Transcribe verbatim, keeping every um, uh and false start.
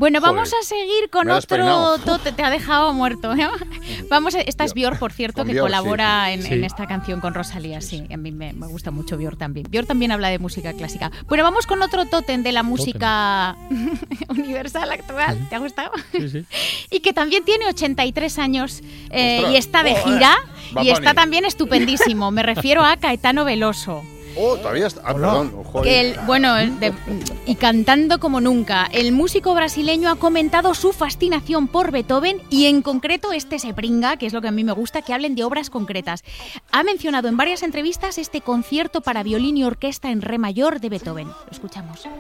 Bueno, vamos Joder. a seguir con Me has otro peinado. tote, te ha dejado muerto. ¿eh? Vamos, a, esta es Björk, por cierto, Con que Björk, colabora sí. en, Sí. en esta canción con Rosalía, sí. A mí me, me gusta mucho Björk también. Björk también habla de música clásica. Bueno, vamos con otro tótem de la música universal actual. ¿Te ha gustado? Sí, sí. Y que también tiene ochenta y tres años eh, Ostras. y está de Joder. gira Bad y está Bunny. también estupendísimo. Me refiero a Caetano Veloso. Oh, todavía está. Ah, perdón. joder. Que el- bueno, el de- y cantando como nunca. El músico brasileño ha comentado su fascinación por Beethoven y en concreto este se pringa, que es lo que a mí me gusta, que hablen de obras concretas. Ha mencionado en varias entrevistas este concierto para violín y orquesta en re mayor de Beethoven. Lo escuchamos.